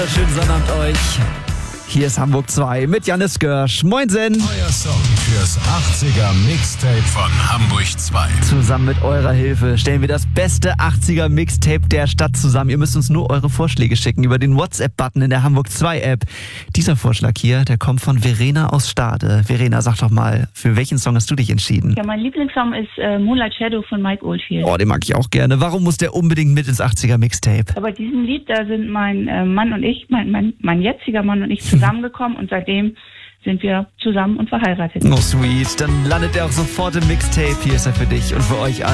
wunderschönen Sonnabend euch. Hier ist Hamburg 2 mit Janis Görsch. Moinsen. Euer Song fürs 80er Mixtape von Hamburg 2. Zusammen mit eurer Hilfe stellen wir das beste 80er Mixtape der Stadt zusammen. Ihr müsst uns nur eure Vorschläge schicken über den WhatsApp-Button in der Hamburg 2 App. Dieser Vorschlag hier, der kommt von Verena aus Stade. Verena, sag doch mal, für welchen Song hast du dich entschieden? Ja, mein Lieblingssong ist Moonlight Shadow von Mike Oldfield. Oh, den mag ich auch gerne. Warum muss der unbedingt mit ins 80er Mixtape? Aber bei diesem Lied, da sind mein Mann und ich, mein jetziger Mann und ich zusammengekommen und seitdem sind wir zusammen und verheiratet. Oh, sweet. Dann landet er auch sofort im Mixtape. Hier ist er für dich und für euch alle.